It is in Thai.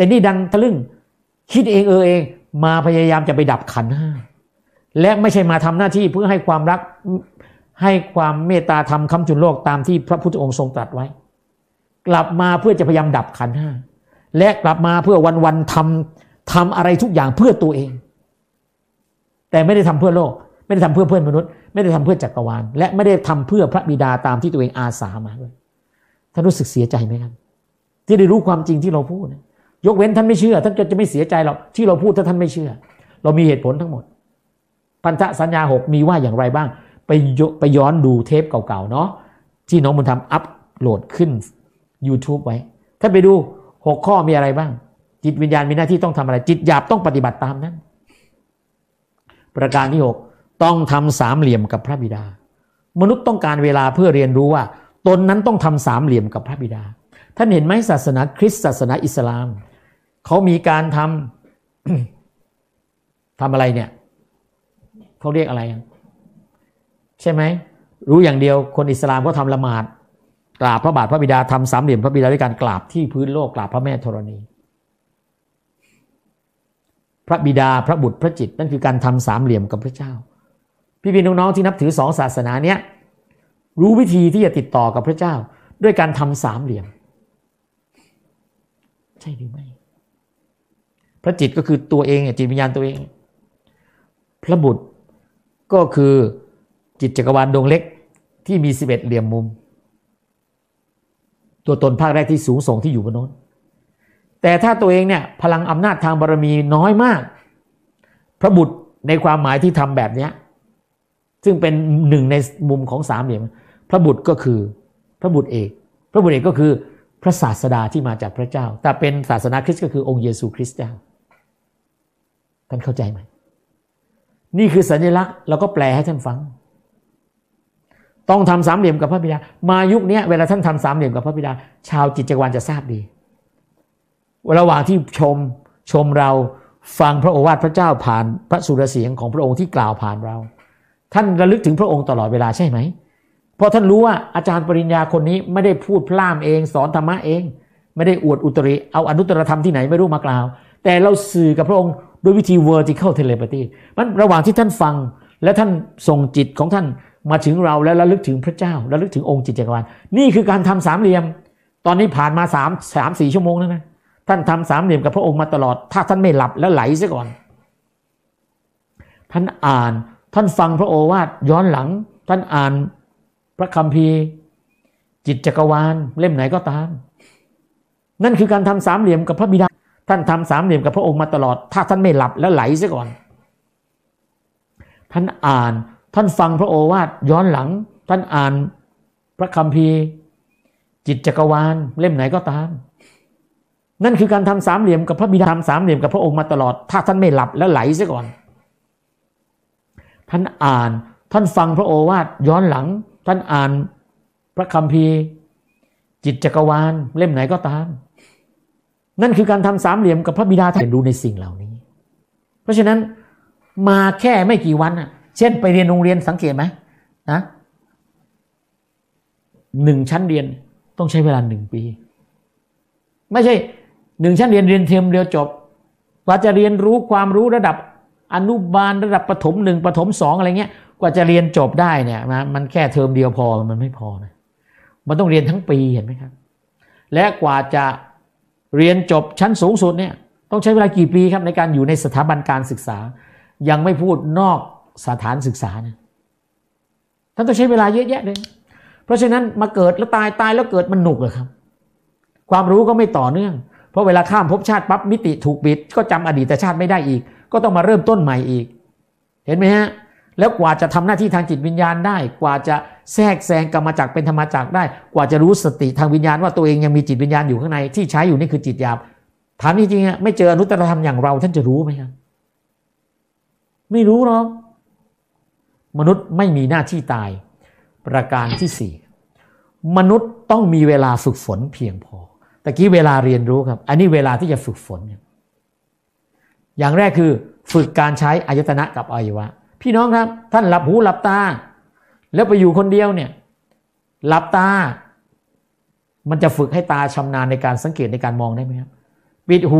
แต่นี่ดันทะลึ่งคิดเองเองมาพยายามจะไปดับขันธ์ห้าและไม่ใช่มาทำหน้าที่เพื่อให้ความรักให้ความเมตตาธรรมค้ำจุนโลกตามที่พระพุทธองค์ทรงตรัสไว้กลับมาเพื่อจะพยายามดับขันธ์ห้าและกลับมาเพื่อวันทำอะไรทุกอย่างเพื่อตัวเองแต่ไม่ได้ทำเพื่อโลกไม่ได้ทำเพื่อเพื่อนมนุษย์ไม่ได้ทำเพื่อจักรวาลและไม่ได้ทำเพื่อพระบิดาตามที่ตัวเองอาสามาด้วยท่านรู้สึกเสียใจไหมครับที่ได้รู้ความจริงที่เราพูดยกเว้นท่านไม่เชื่อท่านจะไม่เสียใจหรอกที่เราพูดถ้าท่านไม่เชื่อเรามีเหตุผลทั้งหมดพันธสัญญา6มีว่าอย่างไรบ้างไปย้อนดูเทปเก่าๆเนาะที่น้องบุญธรรมอัปโหลดขึ้น YouTube ไว้ท่านไปดู6ข้อมีอะไรบ้างจิตวิญญาณมีหน้าที่ต้องทำอะไรจิตหยาบต้องปฏิบัติตามนั้นประการที่6ต้องทำสามเหลี่ยมกับพระบิดามนุษย์ต้องการเวลาเพื่อเรียนรู้ว่าตนนั้นต้องทำสามเหลี่ยมกับพระบิดาท่านเห็นไหมศาสนาคริสต์ศาสนาอิสลามเขามีการทำอะไรเนี่ยเขาเรียกอะไรใช่ไหมรู้อย่างเดียวคนอิสลามก็ทำละหมาดกราบพระบาทพระบิดาทำสามเหลี่ยมพระบิดาด้วยการกราบที่พื้นโลกกราบพระแม่ธรณีพระบิดาพระบุตรพระจิตนั่นคือการทำสามเหลี่ยมกับพระเจ้าพี่น้องๆที่นับถือสองศาสนาเนี้ยรู้วิธีที่จะติดต่อกับพระเจ้าด้วยการทำสามเหลี่ยมใช่หรือไม่พระจิตก็คือตัวเองจิตวิญญาณตัวเองพระบุตรก็คือจิตจักรวาลดวงเล็กที่มี11เหลี่ยมมุมตัวตนภาคแรกที่สูงส่งที่อยู่บนโน้นแต่ถ้าตัวเองเนี่ยพลังอำนาจทางบารมีน้อยมากพระบุตรในความหมายที่ทำแบบนี้ซึ่งเป็นหนึ่งในมุมของสามเหลี่ยมพระบุตรก็คือพระบุตรเอกพระบุตรเอกก็คือพระศาสดาที่มาจากพระเจ้าแต่เป็นศาสนาคริสต์ก็คือองค์เยซูคริสต์เจ้าท่านเข้าใจไหมนี่คือสัญลักษณ์เราก็แปลให้ท่านฟังต้องทำสามเหลี่ยมกับพระบิดามายุคนี้เวลาท่านทำสามเหลี่ยมกับพระบิดาชาวจิตจักรวาลจะทราบดีระหว่างที่ชมเราฟังพระโอวาทพระเจ้าผ่านพระสุรเสียงของพระองค์ที่กล่าวผ่านเราท่านระลึกถึงพระองค์ตลอดเวลาใช่ไหมเพราะท่านรู้ว่าอาจารย์ปริญญาคนนี้ไม่ได้พูดพร่ำเองสอนธรรมะเองไม่ได้อวดอุตริเอาอนุตตรธรรมที่ไหนไม่รู้มากล่าวแต่เราสื่อกับพระองค์โดยวิธี vertical telepathy มันระหว่างที่ท่านฟังและท่านส่งจิตของท่านมาถึงเราแล้วระลึกถึงพระเจ้าระลึกถึงองค์จิตจักรวาลนี่คือการทำสามเหลี่ยมตอนนี้ผ่านมา3-4 ชั่วโมงแล้วนะท่านทำสามเหลี่ยมกับพระองค์มาตลอดถ้าท่านไม่หลับแล้วไหลซะก่อนท่านอ่านท่านฟังพระโอวาทย้อนหลังท่านอ่านพระคัมภีร์จิตจักรวาลเล่มไหนก็ตามนั่นคือการทำสามเหลี่ยมกับพระบิดาท่านทำสามเหลี่ยมกับพระองค์มาตลอดถ้าท่านไม่หลับแล้วไหลซะก่อนท่านอ่านท่านฟังพระโอวาทย้อนหลังท่านอ่านพระคัมภีร์จิตจักรวาลเล่มไหนก็ตามนั่นคือการทำสามเหลี่ยมกับพระบิดาทำสามเหลี่ยมกับพระองค์มาตลอดถ้าท่านไม่หลับแล้วไหลซะก่อนท่านอ่านท่านฟังพระโอวาทย้อนหลังท่านอ่านพระคัมภีร์จิตจักรวาลเล่มไหนก็ตามนั่นคือการทำสามเหลี่ยมกับพระบิดาเรียนรู้ในสิ่งเหล่านี้เพราะฉะนั้นมาแค่ไม่กี่วันเช่นไปเรียนโรงเรียนสังเกตไหมนะ1 ชั้นเรียนต้องใช้เวลา1 ปีไม่ใช่1 ชั้นเรียนเทอมเดียวจบกว่าจะเรียนรู้ความรู้ระดับอนุบาลระดับประถม1ประถม2อะไรเงี้ยกว่าจะเรียนจบได้เนี่ยมันแค่เทอมเดียวพอมันไม่พอนะมันต้องเรียนทั้งปีเห็นไหมครับและกว่าจะเรียนจบชั้นสูงสุดเนี่ยต้องใช้เวลากี่ปีครับในการอยู่ในสถาบันการศึกษายังไม่พูดนอกสถานศึกษานะท่านต้องใช้เวลาเยอะแยะเลยเพราะฉะนั้นมาเกิดแล้วตายแล้วเกิดมันหนุกเหรอครับความรู้ก็ไม่ต่อเนื่องเพราะเวลาข้ามภพชาติปั๊บมิติถูกบิดก็จำอดีตชาติไม่ได้อีกก็ต้องมาเริ่มต้นใหม่อีกเห็นไหมฮะแล้วกว่าจะทำหน้าที่ทางจิตวิญญาณได้กว่าจะแทรกแซงกรรมจักรเป็นธรรมจักรได้กว่าจะรู้สติทางวิญญาณว่าตัวเองยังมีจิตวิญญาณอยู่ข้างในที่ใช้อยู่นี่คือจิตหยาบถามจริงๆไม่เจออนุตตรธรรมอย่างเราท่านจะรู้ไหมครับไม่รู้หรอกมนุษย์ไม่มีหน้าที่ตายประการที่4มนุษย์ต้องมีเวลาฝึกฝนเพียงพอตะกี้เวลาเรียนรู้ครับอันนี้เวลาที่จะฝึกฝนอย่างแรกคือฝึกการใช้อายตนะกับอวัยวะพี่น้องครับท่านหลับหูหลับตาแล้วไปอยู่คนเดียวเนี่ยหลับตามันจะฝึกให้ตาชำนาญในการสังเกตในการมองได้ไหมครับปิดหู